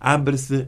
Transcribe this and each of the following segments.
abre-se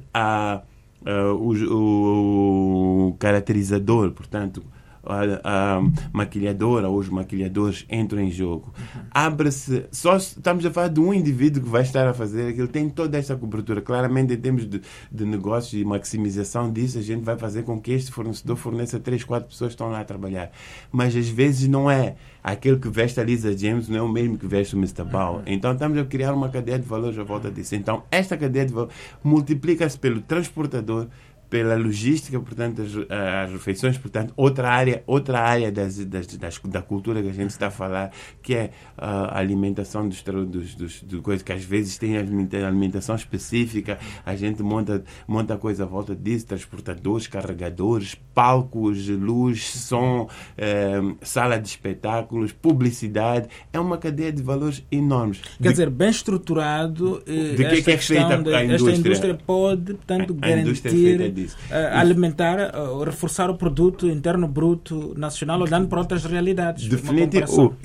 o caracterizador, portanto, a maquilhadora ou os maquilhadores entram em jogo. Abre-se, só estamos a falar de um indivíduo que vai estar a fazer aquilo, tem toda essa cobertura. Claramente, em termos de negócios e maximização disso, a gente vai fazer com que este fornecedor forneça 3, 4 pessoas que estão lá a trabalhar. Mas às vezes não é aquele que veste a Lisa James, não é o mesmo que veste o Mr. Bao. Então estamos a criar uma cadeia de valores à volta disso. Então esta cadeia de valores multiplica-se pelo transportador, pela logística, portanto, as refeições, portanto, outra área da cultura que a gente está a falar, que é a alimentação dos coisas que às vezes tem alimentação específica, a gente monta coisa à volta disso, transportadores, carregadores, palcos, luz, som, sala de espetáculos, publicidade, é uma cadeia de valores enormes. Quer dizer, bem estruturado, de que é feita a indústria? Esta indústria pode, portanto, garantir alimentar, reforçar o produto interno bruto nacional, olhando para outras realidades. Definitivamente.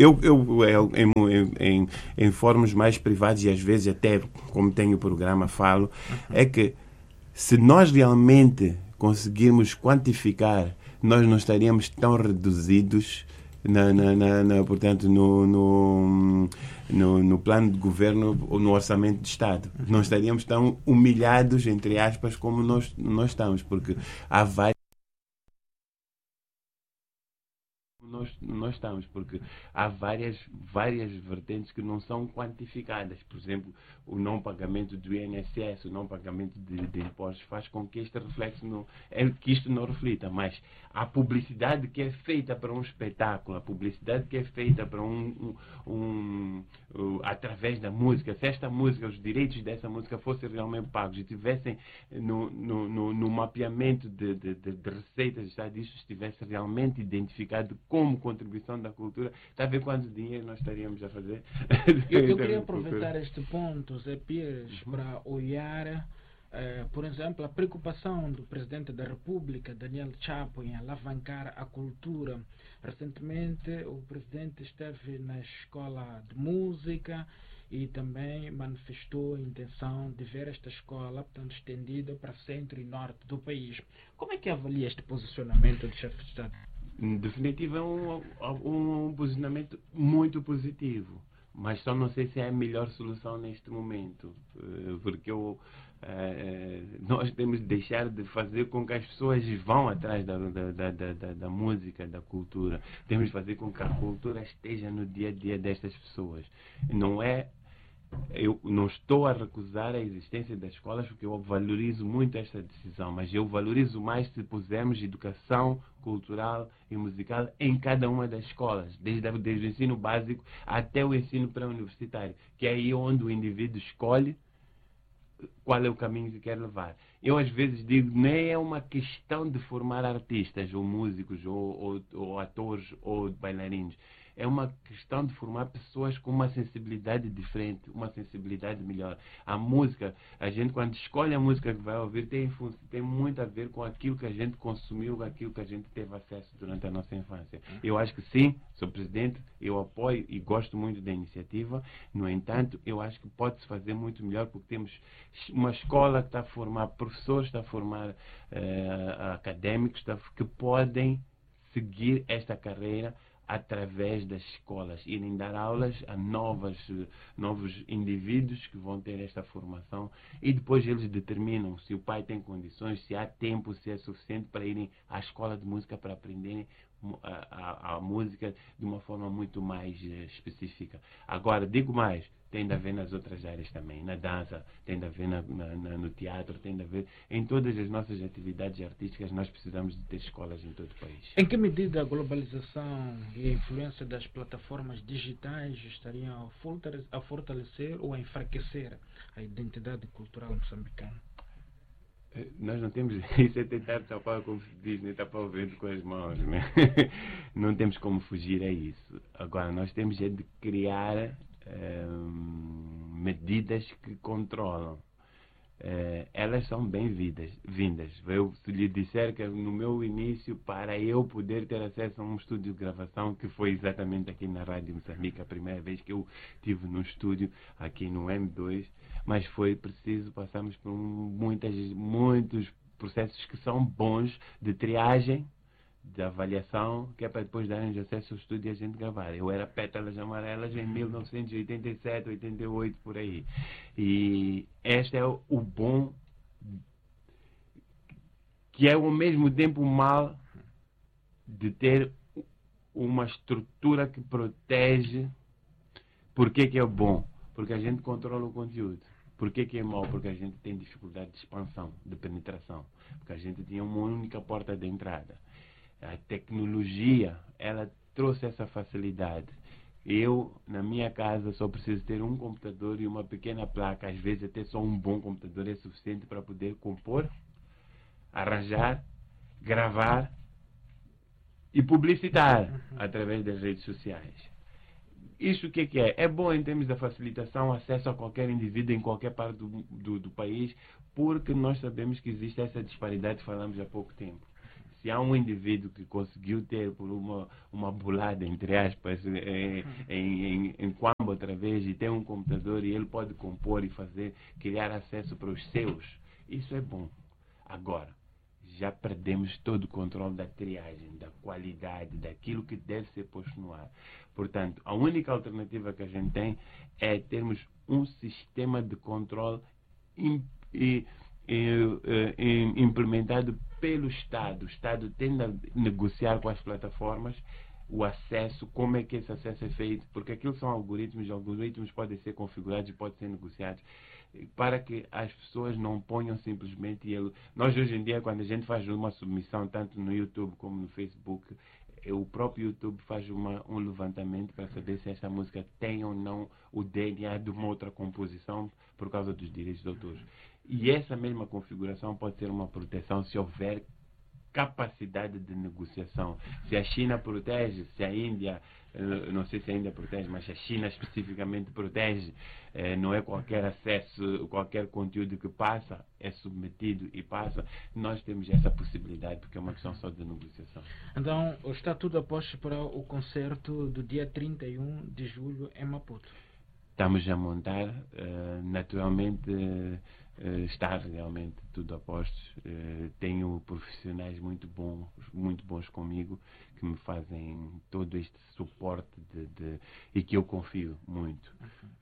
Em fóruns mais privados, e às vezes até, como tenho o programa, falo, é que se nós realmente conseguirmos quantificar, nós não estaríamos tão reduzidos portanto, no plano de governo ou no orçamento de Estado. Não estaríamos tão humilhados, entre aspas, como nós estamos, porque há várias vertentes que não são quantificadas. Por exemplo, o não pagamento do INSS, o não pagamento de impostos faz com que este reflexo que isto não reflita, mas a publicidade que é feita para um espetáculo, a publicidade que é feita para através da música, se esta música, os direitos dessa música fossem realmente pagos e tivessem no mapeamento de receitas do Estado, isso estivesse realmente identificado como contribuição da cultura, está a ver quanto dinheiro nós estaríamos a fazer? Eu queria aproveitar este ponto, Zé Pires, para olhar, por exemplo, a preocupação do Presidente da República, Daniel Chapo, em alavancar a cultura. Recentemente, o Presidente esteve na Escola de Música e também manifestou a intenção de ver esta escola, portanto, estendida para centro e norte do país. Como é que avalia este posicionamento do chefe de Estado? Definitivo é um posicionamento muito positivo, mas só não sei se é a melhor solução neste momento, porque nós temos de deixar de fazer com que as pessoas vão atrás da música, da cultura. Temos de fazer com que a cultura esteja no dia a dia destas pessoas. Eu não estou a recusar a existência das escolas, porque eu valorizo muito esta decisão, mas eu valorizo mais se pusermos educação cultural e musical em cada uma das escolas, desde o ensino básico até o ensino pré-universitário, que é aí onde o indivíduo escolhe qual é o caminho que quer levar. Eu às vezes digo, nem é uma questão de formar artistas, ou músicos, ou atores, ou bailarinos. É uma questão de formar pessoas com uma sensibilidade diferente, uma sensibilidade melhor. A música, a gente quando escolhe a música que vai ouvir, tem muito a ver com aquilo que a gente consumiu, com aquilo que a gente teve acesso durante a nossa infância. Eu acho que sim, sou presidente, eu apoio e gosto muito da iniciativa. No entanto, eu acho que pode-se fazer muito melhor, porque temos uma escola que está a formar professores, está a formar académicos, que podem seguir esta carreira através das escolas, irem dar aulas a novos indivíduos que vão ter esta formação, e depois eles determinam se o pai tem condições, se há tempo, se é suficiente para irem à escola de música para aprenderem a música de uma forma muito mais específica. Agora, digo mais, tem de haver nas outras áreas também, na dança, tem de haver no teatro, tem de haver em todas as nossas atividades artísticas. Nós precisamos de ter escolas em todo o país. Em que medida a globalização e a influência das plataformas digitais estariam a fortalecer ou a enfraquecer a identidade cultural moçambicana? Nós não temos isso, é tentar tapar, como se diz, nem tapar o vento com as mãos, né? Não temos como fugir a isso. Agora, nós temos de criar medidas que controlam. Elas são bem-vindas. Eu, se lhe disser que no meu início, para eu poder ter acesso a um estúdio de gravação, que foi exatamente aqui na Rádio Moçambique, a primeira vez que eu estive num estúdio aqui no M2, mas foi preciso, passamos por muitos processos que são bons de triagem, de avaliação, que é para depois darem acesso ao estúdio e a gente gravar. Eu era Pétalas Amarelas em 1987, 88, por aí. E este é o bom, que é ao mesmo tempo o mal de ter uma estrutura que protege. Por que é bom? Porque a gente controla o conteúdo. Por que é mau? Porque a gente tem dificuldade de expansão, de penetração. Porque a gente tinha uma única porta de entrada. A tecnologia, ela trouxe essa facilidade. Eu, na minha casa, só preciso ter um computador e uma pequena placa. Às vezes até só um bom computador é suficiente para poder compor, arranjar, gravar e publicitar através das redes sociais. Isso o que é? É bom em termos da facilitação, acesso a qualquer indivíduo em qualquer parte do país, porque nós sabemos que existe essa disparidade que falamos há pouco tempo. Se há um indivíduo que conseguiu ter por uma bolada, entre aspas, em Quambo outra vez, e tem um computador e ele pode compor e criar acesso para os seus, isso é bom. Agora, já perdemos todo o controle da triagem, da qualidade, daquilo que deve ser posto no ar. Portanto, a única alternativa que a gente tem é termos um sistema de controle implementado pelo Estado. O Estado tende a negociar com as plataformas o acesso, como é que esse acesso é feito, porque aquilo são algoritmos, e algoritmos podem ser configurados e podem ser negociados, para que as pessoas não ponham simplesmente Nós hoje em dia, quando a gente faz uma submissão, tanto no YouTube como no Facebook, o próprio YouTube faz um levantamento para saber se esta música tem ou não o DNA de uma outra composição por causa dos direitos de autores. E essa mesma configuração pode ser uma proteção se houver capacidade de negociação. Se a China protege, se a Índia, não sei se a Índia protege, mas se a China especificamente protege, não é qualquer acesso, qualquer conteúdo que passa, é submetido e passa, nós temos essa possibilidade, porque é uma questão só de negociação. Então, está tudo a posto para o concerto do dia 31 de julho em Maputo? Estamos a montar, naturalmente está realmente tudo a postos. Tenho profissionais muito bons comigo, que me fazem todo este suporte e que eu confio muito.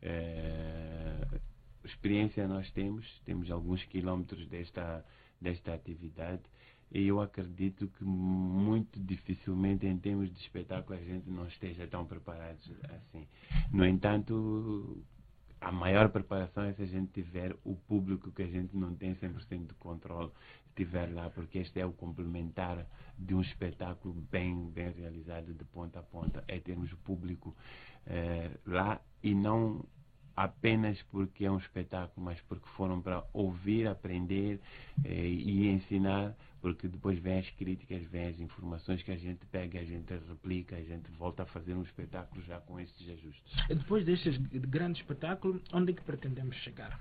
Experiência nós temos alguns quilómetros desta atividade, e eu acredito que muito dificilmente em termos de espetáculo a gente não esteja tão preparados assim. No entanto, a maior preparação é se a gente tiver o público, que a gente não tem 100% de controle, estiver lá, porque este é o complementar de um espetáculo bem realizado de ponta a ponta, é termos o público lá, e não apenas porque é um espetáculo, mas porque foram para ouvir, aprender e ensinar, porque depois vêm as críticas, vêm as informações que a gente pega, a gente replica, a gente volta a fazer um espetáculo já com estes ajustes. E depois deste grande espetáculo, onde é que pretendemos chegar?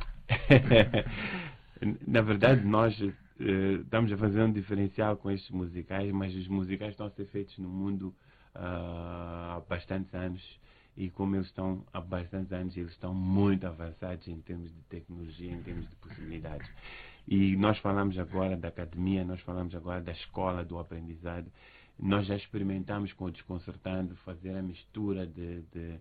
Na verdade, nós estamos a fazer um diferencial com estes musicais, mas os musicais estão a ser feitos no mundo há bastantes anos. E como eles estão há bastantes anos, eles estão muito avançados em termos de tecnologia, em termos de possibilidades. E nós falamos agora da academia, nós falamos agora da escola, do aprendizado. Nós já experimentamos com o Desconcertando fazer a mistura de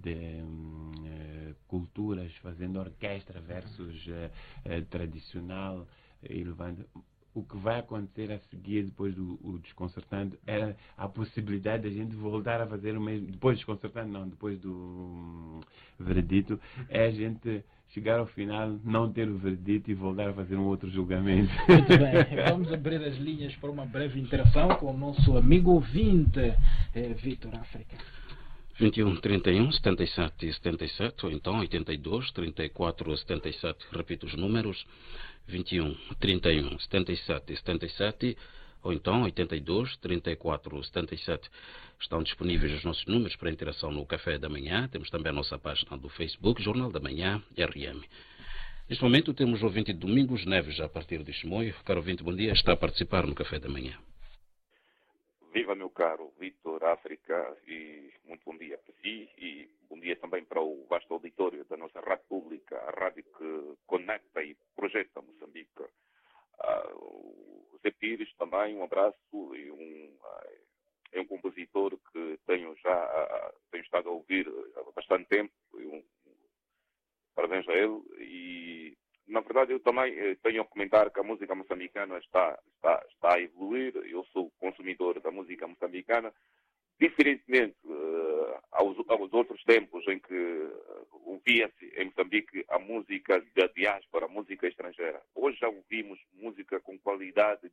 culturas, fazendo orquestra versus tradicional, e levando. O que vai acontecer a seguir, depois do Desconcertando, era a possibilidade de a gente voltar a fazer o mesmo. Depois do Desconcertando, não, depois do Veredito, é a gente chegar ao final, não ter o veredito e voltar a fazer um outro julgamento. Muito bem, vamos abrir as linhas para uma breve interação com o nosso amigo ouvinte, Vitor África. 21 31 77 77, ou então 82 34 77, repito os números, 21 31 77 77, ou então 82 34 77. Estão disponíveis os nossos números para interação no Café da Manhã. Temos também a nossa página do Facebook, Jornal da Manhã, RM. Neste momento temos o ouvinte Domingos Neves, a partir de Chimoio. Caro ouvinte, bom dia, está a participar no Café da Manhã. Viva, meu caro Vitor África, e muito bom dia para si e bom dia também para o vasto auditório da nossa rádio pública, a rádio que conecta e projeta Moçambique. O Zé Pires também, um abraço, e é um compositor que tenho estado a ouvir há bastante tempo, parabéns a ele, e na verdade eu também tenho a comentar que a música moçambicana está a evoluir. Eu sou consumidor da música moçambicana, diferentemente aos outros tempos em que ouvia-se em Moçambique a música da diáspora, a música estrangeira. Hoje já ouvimos música com qualidade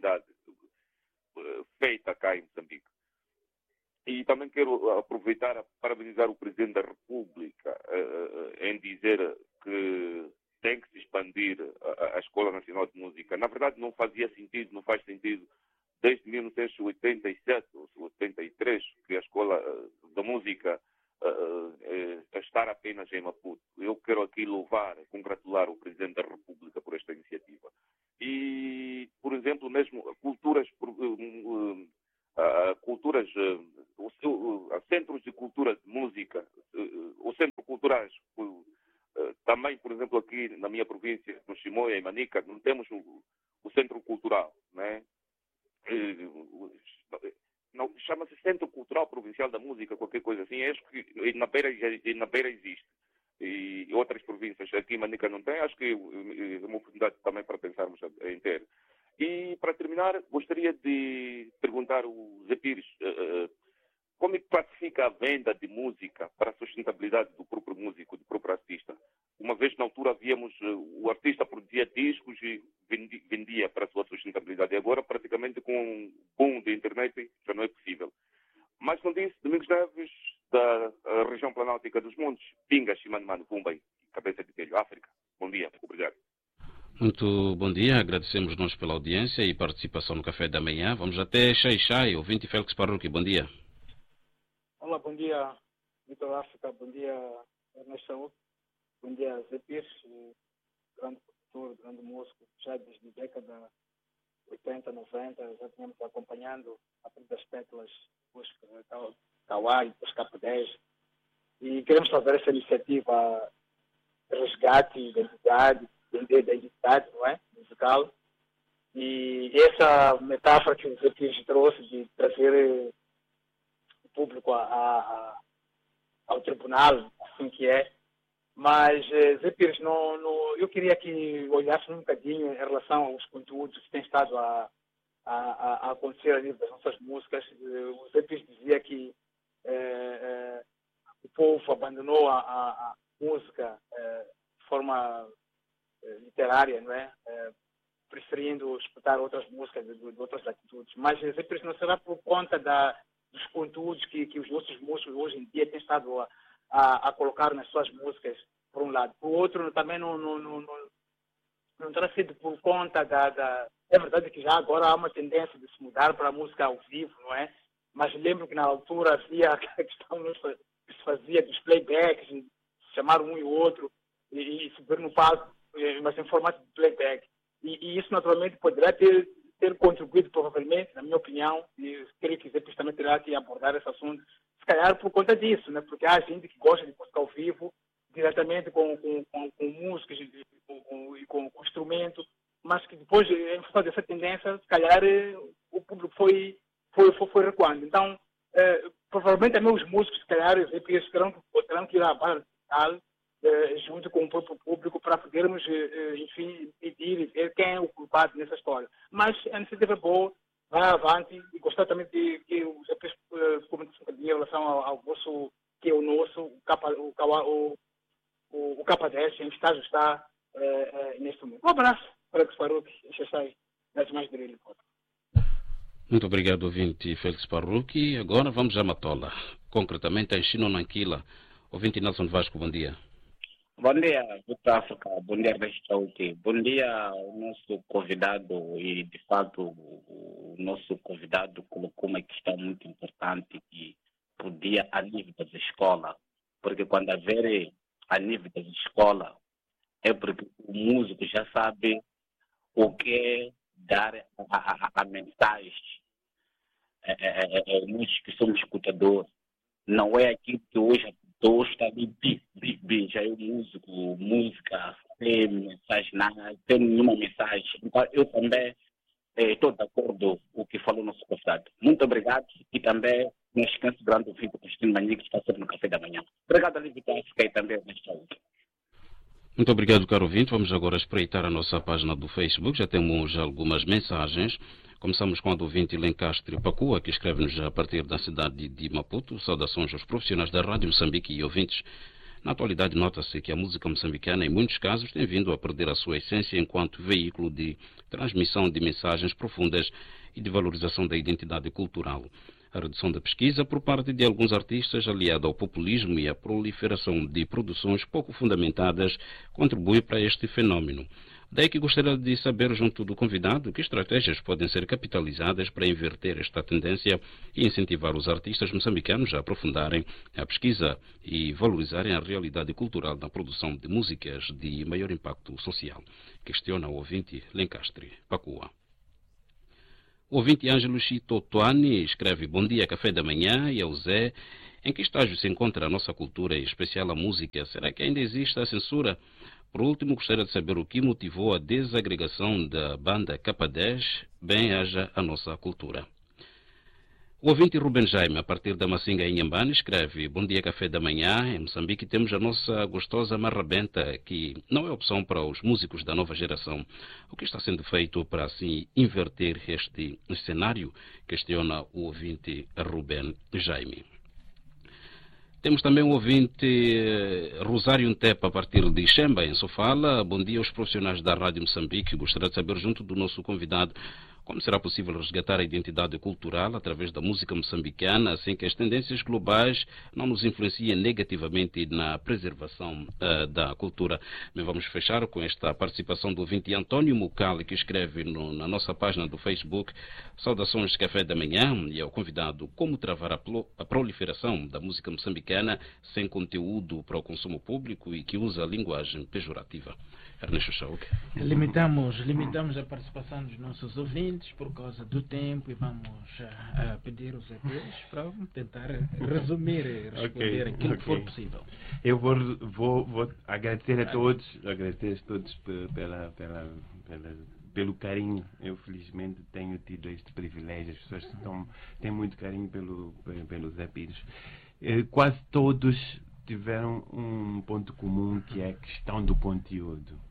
feita cá em Moçambique. E também quero aproveitar para parabenizar o Presidente da República em dizer que tem que se expandir a Escola Nacional de Música. Na verdade, não faz sentido, desde 1987 ou 83, que a Escola da Música estar apenas em Maputo. Eu quero aqui congratular o Presidente da República por esta iniciativa. E, por exemplo, mesmo centros de cultura de música, os centros culturais, também, por exemplo, aqui na minha província, no Chimoio e Manica, não temos o centro cultural, né? Não, chama-se Centro Cultural Provincial da Música, qualquer coisa assim. Acho que na Beira existe. E outras províncias, aqui em Manica não tem. Acho que é uma oportunidade também para pensarmos em ter. E, para terminar, gostaria de perguntar ao Zé Pires como é que classifica a venda de música para a sustentabilidade do próprio músico, do próprio artista. Uma vez na altura víamos o artista produzia discos e vendia para a sua sustentabilidade. E agora, praticamente, com um boom da internet, já não é possível. Mas não disse, Domingos Neves, da região planáltica dos Montes, Pinga, Chimanimano, Pumba e Cabeça de Telho, África. Bom dia, obrigado. Muito bom dia, agradecemos nós pela audiência e participação no Café da Manhã. Vamos até Xai, ouvinte Félix Parruque, bom dia. Olá, bom dia, Vitor África, bom dia, Ernesto Saúl, bom dia, Zé Pires, grande produtor, grande músico, já desde a década 80, 90, já tínhamos acompanhando a partir das pétalas, depois Kawai, depois K10, e queremos fazer essa iniciativa de resgate, identidade, vender da identidade, não é? Musical. E essa metáfora que o Zé Pires trouxe de trazer o público ao tribunal, assim que é. Mas, Zé Pires, eu queria que olhasse um bocadinho em relação aos conteúdos que têm estado a acontecer a nível das nossas músicas. O Zé Pires dizia que o povo abandonou a música de forma literária, não é? Preferindo escutar outras músicas de outras latitudes. Mas sempre não será por conta dos conteúdos que os nossos músicos hoje em dia têm estado a colocar nas suas músicas, por um lado. Por outro, também não terá sido por conta É verdade que já agora há uma tendência de se mudar para a música ao vivo, não é? Mas lembro que na altura havia a questão que se fazia dos playbacks, de chamar um e o outro e subir no palco, mas em formato de playback. E isso, naturalmente, poderá ter contribuído, provavelmente, na minha opinião, e creio que Zé também terá que abordar esse assunto, se calhar por conta disso, né? Porque há gente que gosta de música ao vivo, diretamente com músicas e com instrumento, mas que depois, em função dessa tendência, se calhar o público foi recuando. Então, provavelmente também os músicos, se calhar, terão que ir à barra digital, junto com o próprio público, para podermos, enfim, medir e ver quem é o culpado nessa história. Mas a iniciativa é boa, vai avante, e gostar também de que os comentários em relação ao vosso, que é o nosso, o K10, em que estágio está neste momento. Um abraço para que Faruque e Xaxai, das mais dele. Muito obrigado, ouvinte Félix Parruque. Agora vamos a Matola, concretamente a Ensino Nanquila. Ouvinte Nelson Vasco, bom dia. Bom dia, Vitor África. Bom dia, Restaurante. Bom dia ao nosso convidado. E, de fato, o nosso convidado colocou uma questão muito importante que podia a nível das escolas. Porque quando haver a nível das escolas, é porque o músico já sabe o que dar a mensagem. nós que somos escutadores, não é aquilo que hoje a pessoa está ali, já é música, tem mensagem, não tem nenhuma mensagem. Então, eu também estou de acordo com o que falou o nosso convidado. Muito obrigado e também não esqueça grande ouvinte do Cristina Manhã que está sempre no café da manhã. Obrigado, Alívio África e também na saúde. Muito obrigado, caro ouvinte. Vamos agora espreitar a nossa página do Facebook. Já temos algumas mensagens. Começamos com a do ouvinte Lencastre Pacua, que escreve-nos a partir da cidade de Maputo. Saudações aos profissionais da Rádio Moçambique e ouvintes. Na atualidade, nota-se que a música moçambicana, em muitos casos, tem vindo a perder a sua essência enquanto veículo de transmissão de mensagens profundas e de valorização da identidade cultural. A redução da pesquisa por parte de alguns artistas, aliada ao populismo e à proliferação de produções pouco fundamentadas, contribui para este fenômeno. Daí que gostaria de saber, junto do convidado, que estratégias podem ser capitalizadas para inverter esta tendência e incentivar os artistas moçambicanos a aprofundarem a pesquisa e valorizarem a realidade cultural na produção de músicas de maior impacto social. Questiona o ouvinte Lencastre Pacua. O ouvinte Ângelo Chitotuani escreve: bom dia, café da manhã, e ao Zé. Em que estágio se encontra a nossa cultura, em especial a música? Será que ainda existe a censura? Por último, gostaria de saber o que motivou a desagregação da banda K10, bem haja a nossa cultura. O ouvinte Ruben Jaime, a partir da Massinga em Inhambane, escreve: bom dia, café da manhã. Em Moçambique temos a nossa gostosa marrabenta, que não é opção para os músicos da nova geração. O que está sendo feito para assim inverter este cenário? Questiona o ouvinte Ruben Jaime. Temos também o ouvinte Rosário Ntepa, a partir de Xemba, em Sofala. Bom dia aos profissionais da Rádio Moçambique. Gostaria de saber, junto do nosso convidado, como será possível resgatar a identidade cultural através da música moçambicana, assim que as tendências globais não nos influenciem negativamente na preservação da cultura. Bem, vamos fechar com esta participação do ouvinte Antônio Mucali, que escreve na nossa página do Facebook: saudações de café da manhã, e ao convidado: como travar a proliferação da música moçambicana sem conteúdo para o consumo público e que usa a linguagem pejorativa. Ernesto Chauk. Limitamos a participação dos nossos ouvintes por causa do tempo e vamos pedir os EPs para tentar resumir e responder aquilo que for possível. Eu vou agradecer a todos, pelo carinho. Eu felizmente tenho tido este privilégio. As pessoas têm muito carinho pelos EPs. Quase todos tiveram um ponto comum, que é a questão do conteúdo.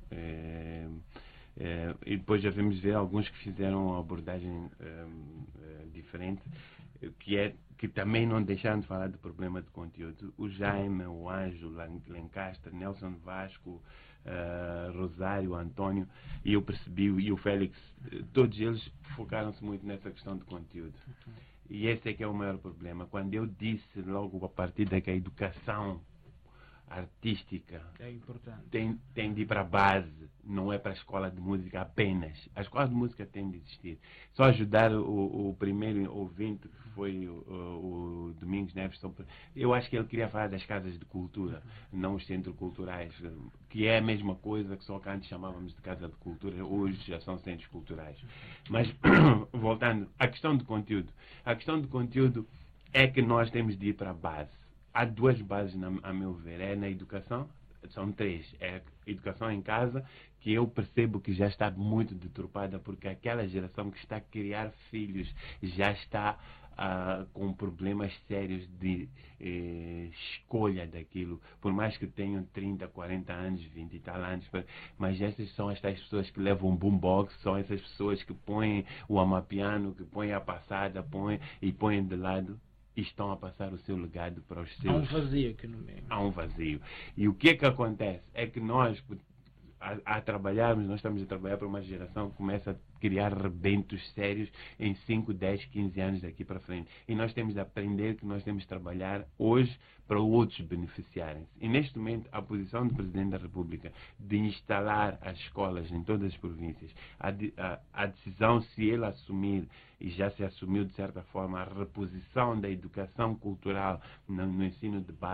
E depois já vamos ver alguns que fizeram uma abordagem diferente, que também não deixaram de falar do problema de conteúdo. O Jaime, o Anjo, Lencastre, Nelson Vasco, Rosário, Antônio, e eu percebi, e o Félix, todos eles focaram-se muito nessa questão de conteúdo. E esse é que é o maior problema. Quando eu disse logo a partir da que a educação artística é importante, tem de ir para a base, não é para a escola de música apenas. A escola de música tem de existir. Só ajudar o primeiro ouvinte, que foi o Domingos Neves, eu acho que ele queria falar das casas de cultura, não os centros culturais, que é a mesma coisa, que só que antes chamávamos de casa de cultura, hoje já são centros culturais. Mas, voltando, a questão de conteúdo. A questão de conteúdo é que nós temos de ir para a base. Há duas bases, a meu ver. É na educação, são três. É a educação em casa, que eu percebo que já está muito deturpada, porque aquela geração que está a criar filhos já está com problemas sérios de escolha daquilo. Por mais que tenham 30, 40 anos, 20 e tal anos, mas essas são estas pessoas que levam um boombox, são essas pessoas que põem o amapiano, que põem a passada, põem de lado. E estão a passar o seu legado para os seus... Há um vazio aqui no meio. Há um vazio. E o que é que acontece? É que nós, nós estamos a trabalhar para uma geração que começa a criar rebentos sérios em 5, 10, 15 anos daqui para frente. E nós temos de aprender que nós temos de trabalhar hoje para outros beneficiarem-se. E neste momento, a posição do Presidente da República de instalar as escolas em todas as províncias, a decisão, se ele assumir, e já se assumiu de certa forma, a reposição da educação cultural no ensino de base,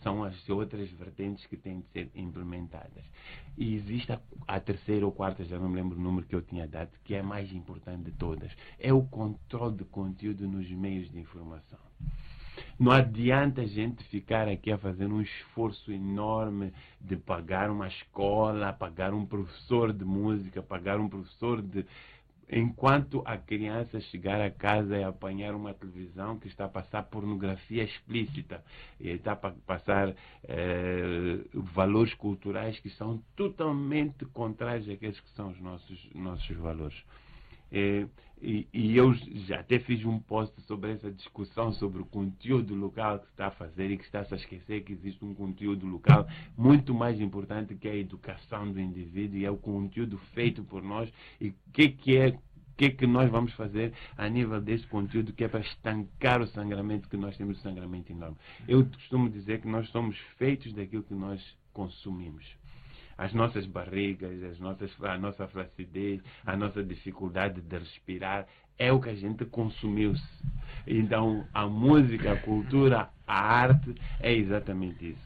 são as outras vertentes que têm de ser implementadas. E existe a terceira ou quarta, já não me lembro o número que eu tinha dado, que é a mais importante de todas. É o controle de conteúdo nos meios de informação. Não adianta a gente ficar aqui a fazer um esforço enorme de pagar uma escola, pagar um professor de música, pagar um professor de... Enquanto a criança chegar a casa e apanhar uma televisão que está a passar pornografia explícita, e está a passar valores culturais que são totalmente contrários àqueles que são os nossos valores. E eu já até fiz um post sobre essa discussão sobre o conteúdo local que se está a fazer e que está-se a esquecer que existe um conteúdo local muito mais importante que a educação do indivíduo, e é o conteúdo feito por nós. E o que nós vamos fazer a nível desse conteúdo, que é para estancar o sangramento que nós temos, um sangramento enorme. Eu costumo dizer que nós somos feitos daquilo que nós consumimos. As nossas barrigas, a nossa flacidez, a nossa dificuldade de respirar, é o que a gente consumiu. Então, a música, a cultura, a arte é exatamente isso.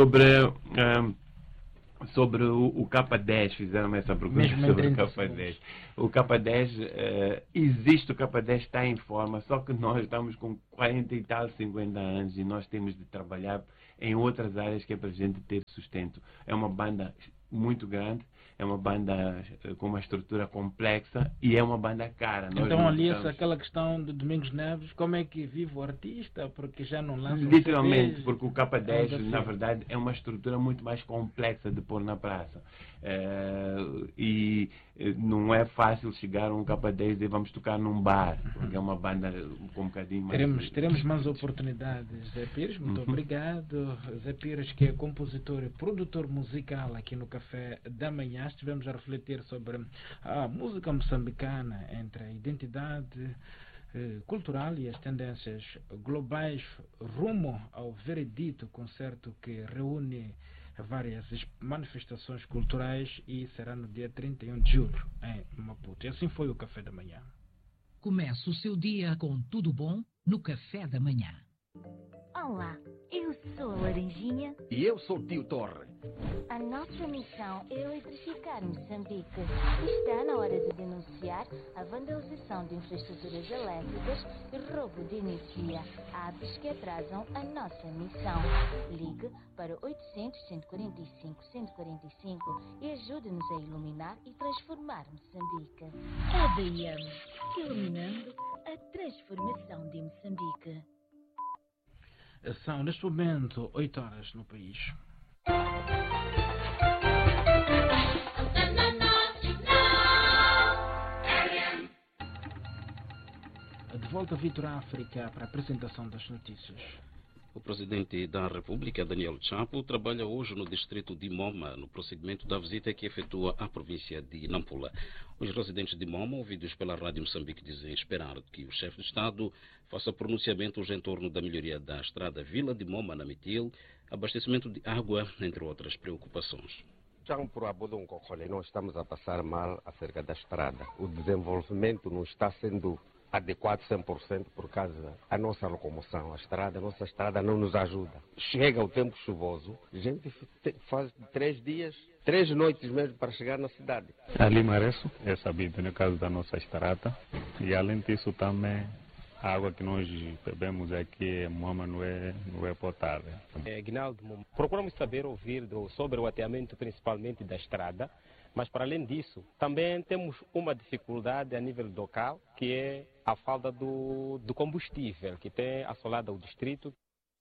Sobre o K10, fizeram essa pergunta sobre o K10. O K10, existe o K10, está em forma, só que nós estamos com 40 e tal, 50 anos e nós temos de trabalhar em outras áreas que é para a gente ter sustento. É uma banda muito grande, é uma banda com uma estrutura complexa e é uma banda cara. Então ali aquela questão de Domingos Neves, como é que vive o artista, porque já não lança literalmente, CDs, porque o K10 na verdade é uma estrutura muito mais complexa de pôr na praça. E não é fácil chegar a um K10 e dizer vamos tocar num bar, porque é uma banda com um bocadinho mais... Teremos mais oportunidades. Zé Pires, muito obrigado. Zé Pires, que é compositor e produtor musical aqui no Café da Manhã. Estivemos a refletir sobre a música moçambicana, entre a identidade cultural e as tendências globais rumo ao veredito concerto que reúne várias manifestações culturais e será no dia 31 de julho em Maputo. E assim foi o Café da Manhã. Começa o seu dia com tudo bom no Café da Manhã. Olá, eu sou a Laranjinha. E eu sou o Tio Torre. A nossa missão é eletrificar Moçambique. Está na hora de denunciar a vandalização de infraestruturas elétricas e roubo de energia, atos que atrasam a nossa missão. Ligue para 800-145-145 e ajude-nos a iluminar e transformar Moçambique. ADM, iluminando a transformação de Moçambique. São, neste momento, 8 horas no país. De volta a Vitor África para a apresentação das notícias. O presidente da República, Daniel Chapo, trabalha hoje no distrito de Moma, no prosseguimento da visita que efetua à província de Nampula. Os residentes de Moma, ouvidos pela Rádio Moçambique, dizem esperar que o chefe de Estado faça pronunciamentos em torno da melhoria da estrada Vila de Moma, na Mitil, abastecimento de água, entre outras preocupações. Nós estamos a passar mal acerca da estrada. O desenvolvimento não está sendo adequado 100% por causa da nossa locomoção. A nossa estrada não nos ajuda. Chega o tempo chuvoso, a gente faz 3 dias, 3 noites mesmo para chegar na cidade. Ali Mareço é sabido no caso da nossa estrada, e além disso também a água que nós bebemos aqui em Moma não é potável. Guinaldo, procuramos ouvir sobre o ateamento principalmente da estrada, mas para além disso, também temos uma dificuldade a nível local, que é a falta do combustível, que tem assolado o distrito.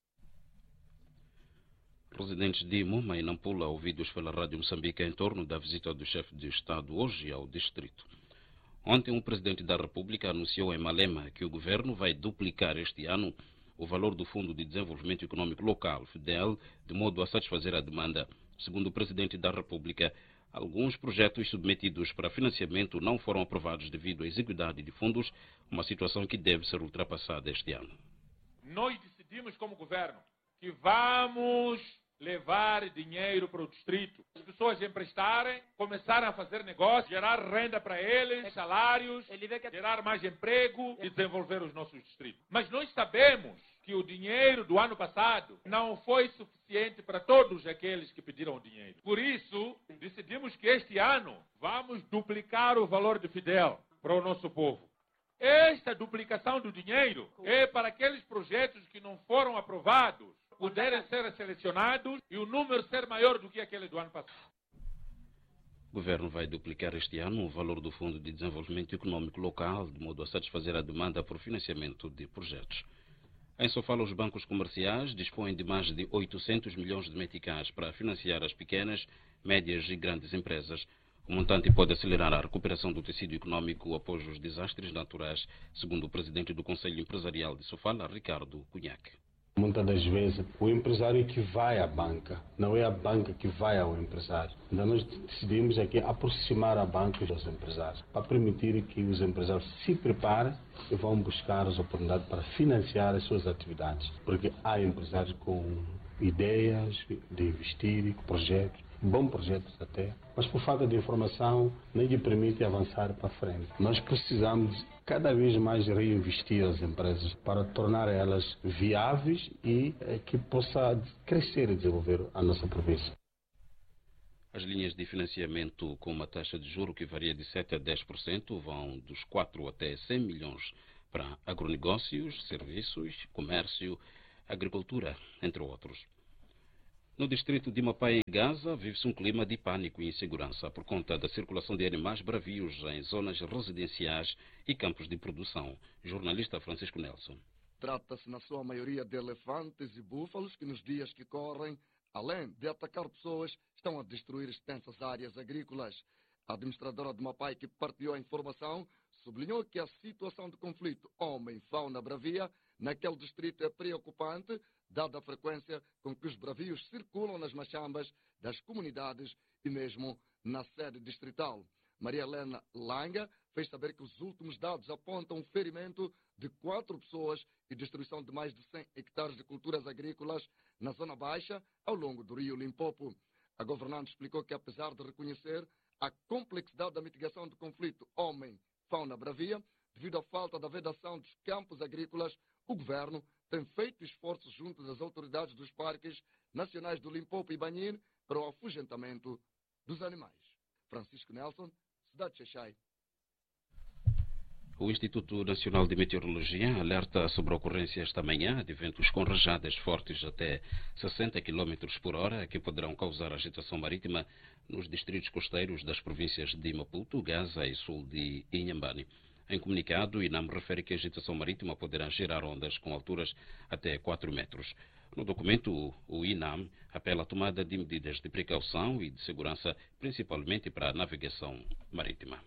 Residentes de Moma e Nampula, ouvidos pela Rádio Moçambique em torno da visita do chefe de Estado hoje ao distrito. Ontem, o presidente da República anunciou em Malema que o governo vai duplicar este ano o valor do Fundo de Desenvolvimento Econômico Local, FDEL, de modo a satisfazer a demanda. Segundo o presidente da República, alguns projetos submetidos para financiamento não foram aprovados devido à exiguidade de fundos, uma situação que deve ser ultrapassada este ano. Nós decidimos como governo que vamos levar dinheiro para o distrito. As pessoas emprestarem, começarem a fazer negócio, gerar renda para eles, salários, gerar mais emprego e desenvolver os nossos distritos. Mas nós sabemos que o dinheiro do ano passado não foi suficiente para todos aqueles que pediram o dinheiro. Por isso, decidimos que este ano vamos duplicar o valor do Fidel para o nosso povo. Esta duplicação do dinheiro é para aqueles projetos que não foram aprovados puderem ser selecionados e o número ser maior do que aquele do ano passado. O governo vai duplicar este ano o valor do Fundo de Desenvolvimento Econômico Local, de modo a satisfazer a demanda por financiamento de projetos. Em Sofala, os bancos comerciais dispõem de mais de 800 milhões de meticais para financiar as pequenas, médias e grandes empresas. O montante pode acelerar a recuperação do tecido econômico após os desastres naturais, segundo o presidente do Conselho Empresarial de Sofala, Ricardo Cunhaque. Muitas das vezes, o empresário que vai à banca, não é a banca que vai ao empresário. Então, nós decidimos aqui aproximar a banca dos empresários, para permitir que os empresários se preparem e vão buscar as oportunidades para financiar as suas atividades. Porque há empresários com ideias de investir, projetos, bons projetos até, mas por falta de informação nem lhe permite avançar para frente. Nós precisamos cada vez mais reinvestir as empresas para tornar elas viáveis e que possa crescer e desenvolver a nossa província. As linhas de financiamento com uma taxa de juro que varia de 7% a 10% vão dos 4 até 100 milhões para agronegócios, serviços, comércio, agricultura, entre outros. No distrito de Mapai e Gaza, vive-se um clima de pânico e insegurança por conta da circulação de animais bravios em zonas residenciais e campos de produção. Jornalista Francisco Nelson. Trata-se, na sua maioria, de elefantes e búfalos que, nos dias que correm, além de atacar pessoas, estão a destruir extensas áreas agrícolas. A administradora de Mapai, que partilhou a informação, sublinhou que a situação de conflito homem-fauna bravia naquele distrito é preocupante, dada a frequência com que os bravios circulam nas machambas das comunidades e mesmo na sede distrital. Maria Helena Langa fez saber que os últimos dados apontam o ferimento de 4 pessoas e destruição de mais de 100 hectares de culturas agrícolas na zona baixa ao longo do rio Limpopo. A governante explicou que, apesar de reconhecer a complexidade da mitigação do conflito homem-fauna bravia, devido à falta da vedação dos campos agrícolas, o governo tem feito esforços junto das autoridades dos parques nacionais do Limpopo e Banhin para o afugentamento dos animais. Francisco Nelson, Cidade de Xaixai. O Instituto Nacional de Meteorologia alerta sobre a ocorrência esta manhã de ventos com rajadas fortes até 60 km por hora que poderão causar agitação marítima nos distritos costeiros das províncias de Maputo, Gaza e sul de Inhambane. Em comunicado, o INAM refere que a agitação marítima poderá gerar ondas com alturas até 4 metros. No documento, o INAM apela à tomada de medidas de precaução e de segurança, principalmente para a navegação marítima.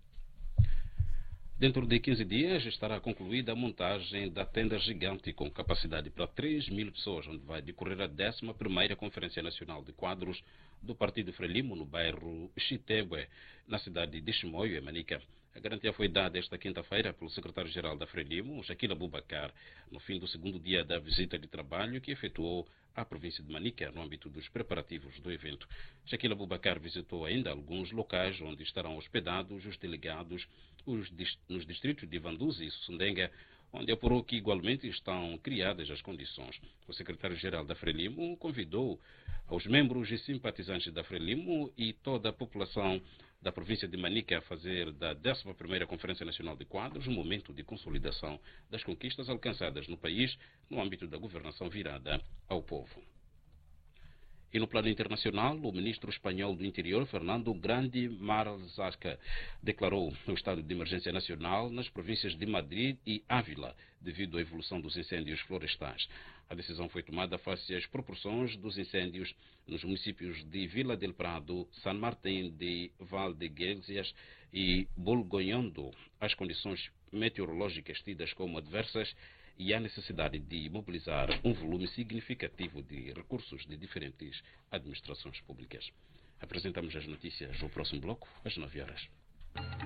Dentro de 15 dias estará concluída a montagem da tenda gigante com capacidade para 3.000 pessoas, onde vai decorrer a 11ª Conferência Nacional de Quadros do Partido Frelimo, no bairro Chitebwe, na cidade de Chimoio, em Manica. A garantia foi dada esta quinta-feira pelo secretário-geral da Frelimo, Shaquille Abubakar, no fim do segundo dia da visita de trabalho que efetuou à província de Manica, no âmbito dos preparativos do evento. Shaquille Abubakar visitou ainda alguns locais onde estarão hospedados os delegados nos distritos de Vanduzi e Sundenga, onde apurou que igualmente estão criadas as condições. O secretário-geral da Frelimo convidou os membros e simpatizantes da Frelimo e toda a população da província de Manica a fazer da 11ª Conferência Nacional de Quadros um momento de consolidação das conquistas alcançadas no país no âmbito da governação virada ao povo. E no plano internacional, o ministro espanhol do Interior, Fernando Grande Marlaska, declarou o estado de emergência nacional nas províncias de Madrid e Ávila, devido à evolução dos incêndios florestais. A decisão foi tomada face às proporções dos incêndios nos municípios de Vila del Prado, San Martín de Valdeguesias e Bolgonhondo, as condições meteorológicas tidas como adversas e a necessidade de mobilizar um volume significativo de recursos de diferentes administrações públicas. Apresentamos as notícias no próximo bloco, às 9 horas.